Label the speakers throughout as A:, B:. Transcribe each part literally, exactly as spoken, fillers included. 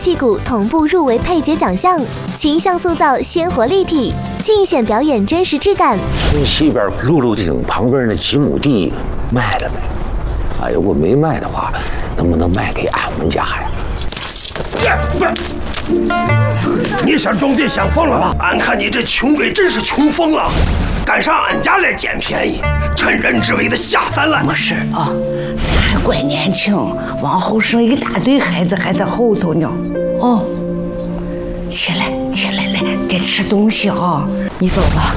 A: 戏骨同步入围配角奖项，群像塑造鲜活立体，尽显表演真实质感。
B: 村西边露露井旁边的几亩地卖了没？哎，如果没卖的话，能不能卖给俺们家呀？
C: 你想种地想疯了吧？俺看你这穷鬼真是穷疯了，敢上俺家来捡便宜，趁人之危的下三滥。
D: 没事啊，咱还怪年轻，往后生一大堆孩子还在后头呢。哦，起来起来来，得吃东西啊！
E: 你走吧。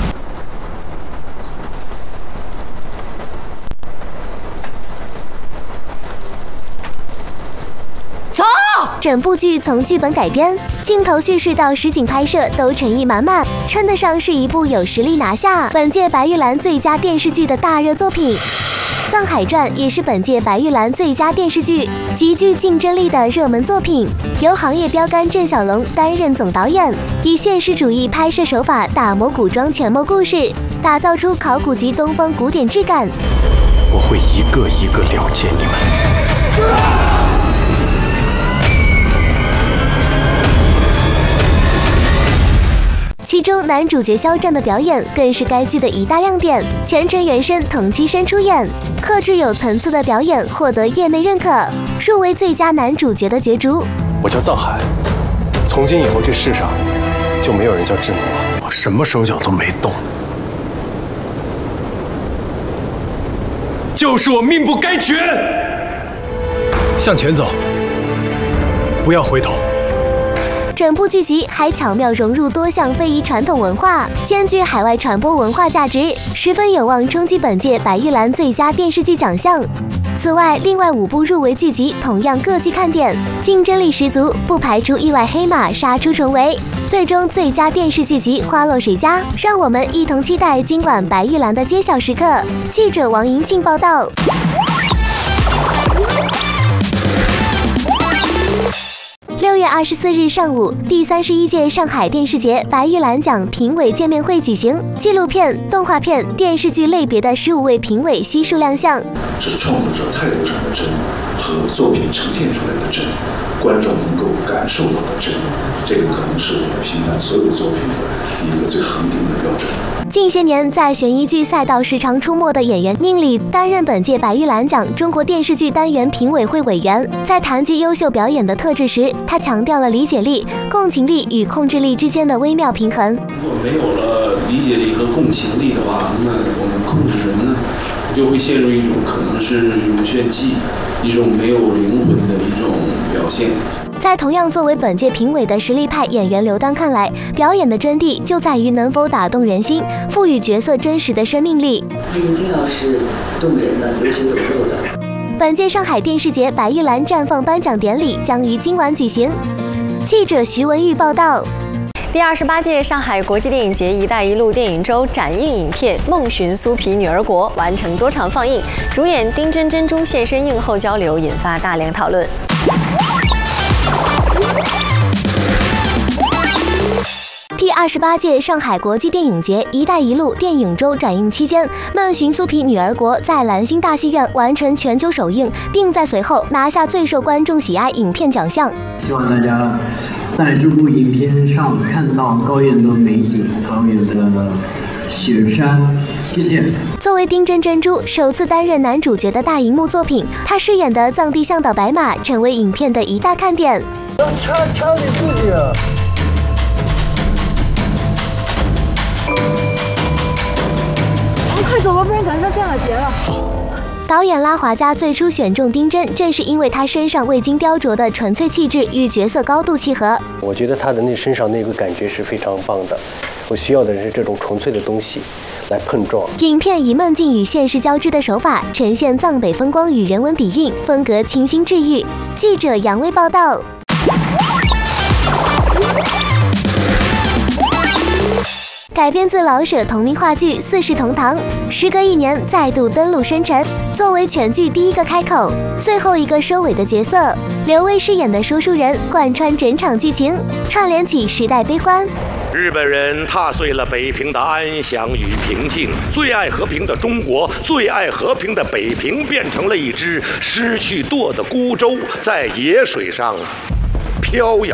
A: 整部剧从剧本改编、镜头叙事到实景拍摄都诚意满满，称得上是一部有实力拿下本届白玉兰最佳电视剧的大热作品。《藏海传》也是本届白玉兰最佳电视剧，极具竞争力的热门作品，由行业标杆郑晓龙担任总导演，以现实主义拍摄手法打磨古装权谋故事，打造出考古级东方古典质感。
F: 我会一个一个了解你们。
A: 其中男主角肖战的表演更是该剧的一大亮点，全程原声同期声出演，克制有层次的表演获得业内认可，入围最佳男主角的角逐。
F: 我叫藏海，从今以后这世上就没有人叫智能了。我什么手脚都没动，就是我命不该绝。向前走，不要回头。
A: 整部剧集还巧妙融入多项非遗传统文化，兼具海外传播文化价值，十分有望冲击本届白玉兰最佳电视剧奖项。此外，另外五部入围剧集同样各具看点，竞争力十足，不排除意外黑马杀出重围。最终，最佳电视剧集花落谁家？让我们一同期待今晚白玉兰的揭晓时刻。记者王银静报道。六月二十四日上午，第三十一届上海电视节白玉兰奖评委见面会举行，纪录片、动画片、电视剧类别的十五位评委悉数亮相。
G: 是创作者态度上的真和作品呈现出来的真，观众能够感受到的真，这个可能是我们评判所有作品的一个最恒定的标准。
A: 近些年在悬疑剧赛道时常出没的演员宁理担任本届白玉兰奖中国电视剧单元评委会委员。在谈及优秀表演的特质时，他强调了理解力、共情力与控制力之间的微妙平衡。
G: 如果没有了理解力和共情力的话，那我们控制什么呢？就会陷入一种可能是乳腺肌，一种没有灵魂的一种表现。
A: 在同样作为本届评委的实力派演员刘丹看来，表演的真谛就在于能否打动人心，赋予角色真实的生命力。
H: 它一定要是动人的、有血有肉的。
A: 本届上海电视节白玉兰绽放颁奖典礼将于今晚举行。记者徐文玉报道。
I: 第二十八届上海国际电影节“一带一路”电影周展映影片《梦寻苏皮女儿国》完成多场放映，主演丁真珍珠现身映后交流，引发大量讨论。
A: 第二十八届上海国际电影节“一带一路”电影周展映期间，《梦寻苏皮女儿国》在兰心大戏院完成全球首映，并在随后拿下最受观众喜爱影片奖项。
J: 希望大家在这部影片上看到高原的美景，高原的雪山。谢谢。
A: 作为丁真珍珠首次担任男主角的大荧幕作品，他饰演的藏地向导白马成为影片的一大看点。
K: 要掐掐你自己啊！
E: 快走吧，不然赶上献雅节了。
A: 导演拉华家最初选中丁真，正是因为他身上未经雕琢的纯粹气质与角色高度契合。
F: 我觉得他的那身上那个感觉是非常棒的，我需要的是这种纯粹的东西来碰撞。
A: 影片以梦境与现实交织的手法呈现藏北风光与人文底蕴，风格清新治愈。记者杨威报道。改编自老舍同名话剧《四世同堂》，时隔一年再度登陆深沉。作为全剧第一个开口、最后一个收尾的角色，刘威饰演的说书人贯穿整场剧情，串联起时代悲欢。
L: 日本人踏碎了北平的安详与平静，最爱和平的中国，最爱和平的北平，变成了一只失去舵的孤舟，在野水上飘摇。